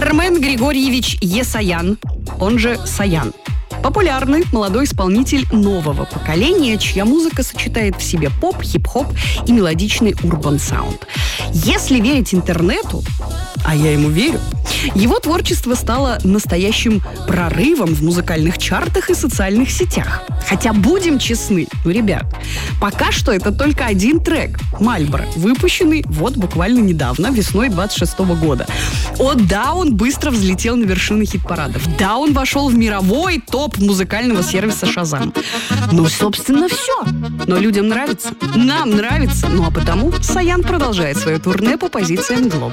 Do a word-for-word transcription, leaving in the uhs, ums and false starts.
Армен Григорьевич Есаян, он же Саян. Популярный молодой исполнитель нового поколения, чья музыка сочетает в себе поп, хип-хоп и мелодичный урбан-саунд. Если верить интернету, а я ему верю, его творчество стало настоящим прорывом в музыкальных чартах и социальных сетях. Хотя, будем честны, ну, ребят, пока что это только один трек «Мальборо», выпущенный вот буквально недавно, весной двадцать шестого года. О, да, он быстро взлетел на вершины хит-парадов. Да, он вошел в мировой топ музыкального сервиса «Шазам». Ну, собственно, все. Но людям нравится. Нам нравится. Ну, а потому Саян продолжает свое турне по позициям Глобус.